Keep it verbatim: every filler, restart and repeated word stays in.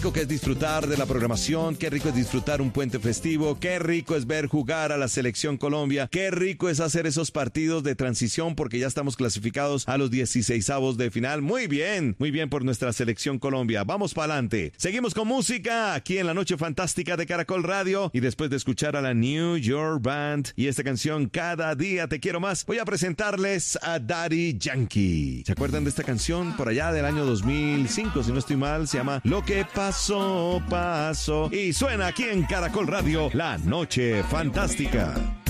rico que es disfrutar de la programación, qué rico es disfrutar un puente festivo, qué rico es ver jugar a la Selección Colombia, qué rico es hacer esos partidos de transición porque ya estamos clasificados a los dieciseisavos de final. Muy bien, muy bien por nuestra Selección Colombia. Vamos para adelante. Seguimos con música aquí en la Noche Fantástica de Caracol Radio y después de escuchar a la New York Band y esta canción Cada Día Te Quiero Más, voy a presentarles a Daddy Yankee. ¿Se acuerdan de esta canción? Por allá del año dos mil cinco, si no estoy mal, se llama Lo que pasó, pasó. Y suena aquí en Caracol Radio, La Noche Fantástica.